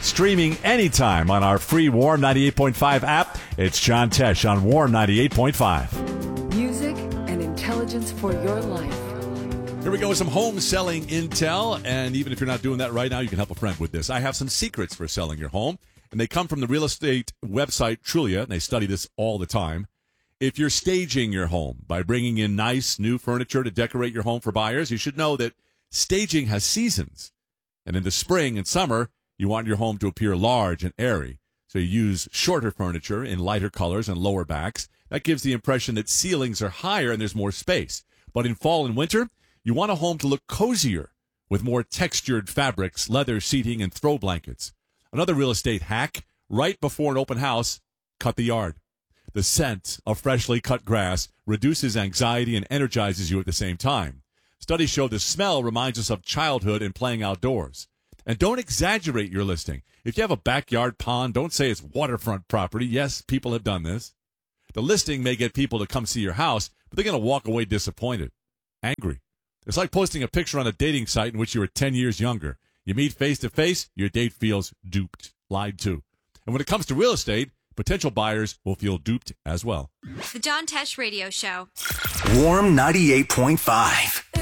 streaming anytime on our free Warm 98.5 app. It's John Tesh on Warm 98.5. Music and intelligence for your life. Here we go with some home selling intel, and even if you're not doing that right now, you can help a friend with this. I have some secrets for selling your home, and they come from the real estate website Trulia, and they study this all the time. If you're staging your home by bringing in nice new furniture to decorate your home for buyers, you should know that staging has seasons. And in the spring and summer, you want your home to appear large and airy. So you use shorter furniture in lighter colors and lower backs. That gives the impression that ceilings are higher and there's more space. But in fall and winter, you want a home to look cozier with more textured fabrics, leather seating, and throw blankets. Another real estate hack, right before an open house, cut the yard. The scent of freshly cut grass reduces anxiety and energizes you at the same time. Studies show the smell reminds us of childhood and playing outdoors. And don't exaggerate your listing. If you have a backyard pond, don't say it's waterfront property. Yes, people have done this. The listing may get people to come see your house, but they're going to walk away disappointed, angry. It's like posting a picture on a dating site in which you were 10 years younger. You meet face to face, your date feels duped, lied to. And when it comes to real estate, potential buyers will feel duped as well. The John Tesh Radio Show. Warm 98.5.